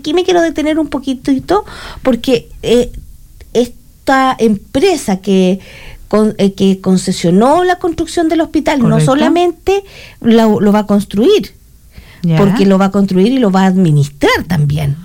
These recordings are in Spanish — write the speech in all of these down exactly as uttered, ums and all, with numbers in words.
aquí me quiero detener un poquitito, porque eh, esta empresa que Con, eh, que concesionó la construcción del hospital, correcto, no solamente lo, lo va a construir, ¿ya?, porque lo va a construir y lo va a administrar también,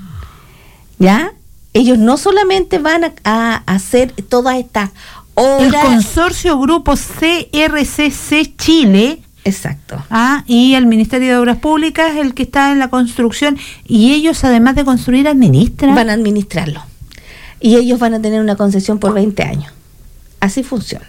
¿ya? Ellos no solamente van a, a hacer todas estas obras. El consorcio Grupo C R C C Chile, exacto, ah, y el Ministerio de Obras Públicas, el que está en la construcción, y ellos, además de construir, administran. Van a administrarlo, y ellos van a tener una concesión por veinte años. Así funciona.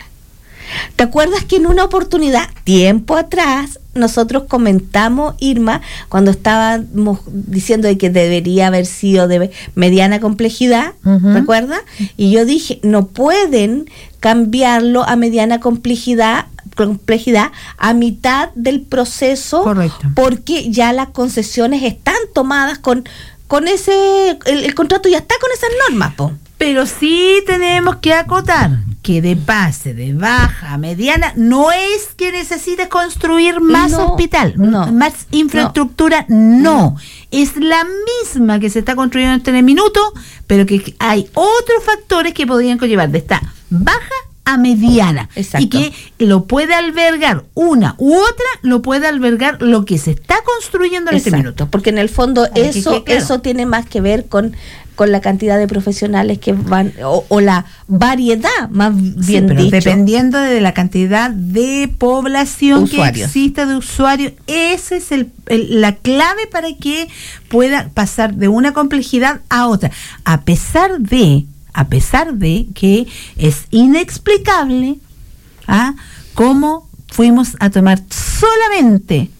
¿Te acuerdas que en una oportunidad, tiempo atrás, nosotros comentamos, Irma, cuando estábamos diciendo de que debería haber sido de mediana complejidad, uh-huh, ¿recuerdas? Y yo dije, no pueden cambiarlo a mediana complejidad, complejidad a mitad del proceso, correcto, porque ya las concesiones están tomadas con, con ese, el, el contrato ya está con esas normas, po. Pero sí tenemos que acotar que de pase, de baja a mediana, no es que necesites construir más no, hospital, no, más infraestructura, no. no. Es la misma que se está construyendo en este minuto, pero que hay otros factores que podrían conllevar de esta baja a mediana. Exacto. Y que lo puede albergar una u otra, lo puede albergar lo que se está construyendo en Exacto, este minuto. Porque en el fondo Ay, eso, que, claro, eso tiene más que ver con con la cantidad de profesionales que van, o, o la variedad, más bien sí, pero dicho. Dependiendo de la cantidad de población usuarios. que exista, de usuarios, esa es el, el, la clave para que pueda pasar de una complejidad a otra. A pesar de, a pesar de que es inexplicable, ¿ah?, cómo fuimos a tomar solamente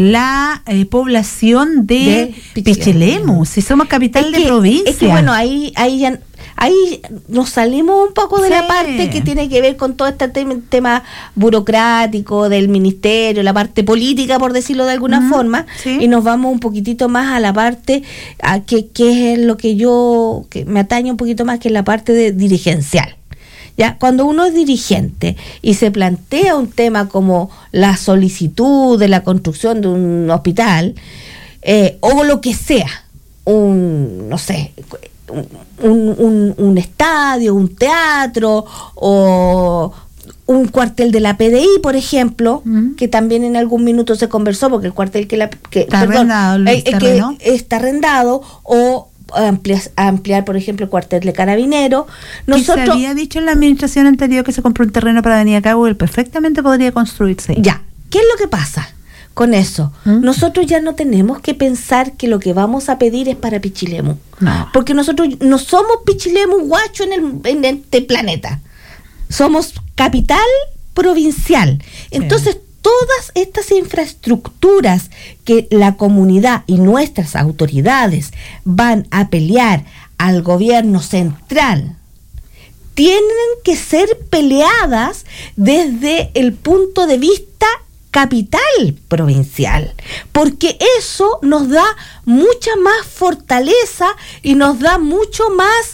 la eh, población de, de Pichilemu, si somos capital es de que, provincia. Es que bueno, ahí ahí ya ahí nos salimos un poco de sí. la parte que tiene que ver con todo este tema, tema burocrático del ministerio, la parte política, por decirlo de alguna uh-huh. forma, sí. y nos vamos un poquitito más a la parte a que, que es lo que yo que me atañe un poquito más, que es la parte de dirigencial. Ya, cuando uno es dirigente y se plantea un tema como la solicitud de la construcción de un hospital, eh, o lo que sea, un, no sé, un, un, un estadio, un teatro, o un cuartel de la P D I, por ejemplo, uh-huh. que también en algún minuto se conversó, porque el cuartel que, la, que, está, perdón, arrendado, eh, que está arrendado, o Ampliar, ampliar, por ejemplo, el cuartel de Carabineros. Nosotros, se había dicho en la administración anterior que se compró un terreno para Avenida Cabo, él perfectamente podría construirse. Ya, ¿qué es lo que pasa con eso? ¿Mm? Nosotros ya no tenemos que pensar que lo que vamos a pedir es para Pichilemu, no. porque nosotros no somos Pichilemu guacho en, el, en este planeta, somos capital provincial. Entonces, sí. todas estas infraestructuras que la comunidad y nuestras autoridades van a pelear al gobierno central tienen que ser peleadas desde el punto de vista capital provincial, porque eso nos da mucha más fortaleza y nos da mucho más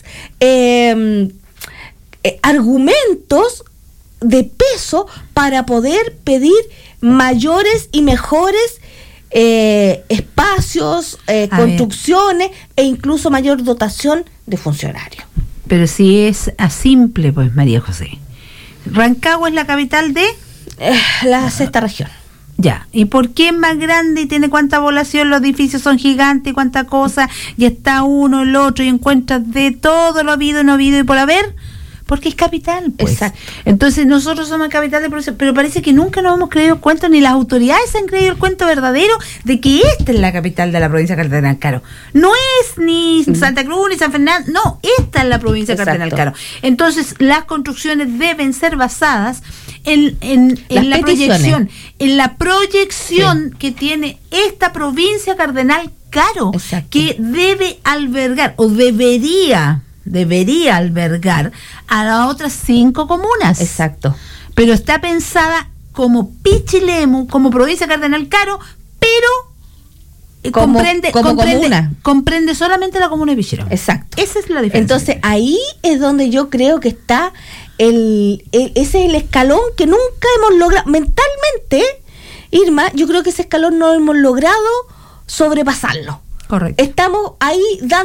eh, eh, argumentos de peso para poder pedir mayores y mejores eh, espacios, eh, construcciones ver. e incluso mayor dotación de funcionarios. Pero si es a simple, pues, María José, Rancagua es la capital de eh, la sexta región. Ya, ¿y por qué es más grande y tiene cuánta población? Los edificios son gigantes y cuánta cosa, y está uno, el otro, y encuentras de todo lo habido, no habido y por haber. Porque es capital, pues. Exacto. Entonces nosotros somos capital de provincia, pero parece que nunca nos hemos creído el cuento, ni las autoridades se han creído el cuento verdadero de que esta es la capital de la provincia de Cardenal Caro. No es ni Santa Cruz ni San Fernando, no, esta es la provincia de Cardenal Caro. Entonces las construcciones deben ser basadas en, en, en la proyección, en la proyección sí. que tiene esta provincia Cardenal Caro, Exacto. que debe albergar o debería debería albergar a las otras cinco comunas. Exacto. Pero está pensada como Pichilemu, como provincia Cardenal Caro, pero como, comprende, como comprende, comuna. comprende solamente la comuna de Pichilemu. Exacto. Esa es la diferencia. Entonces ahí es donde yo creo que está el, el ese es el escalón que nunca hemos logrado mentalmente, Irma. Yo creo que ese escalón no hemos logrado sobrepasarlo. Correcto. Estamos ahí dando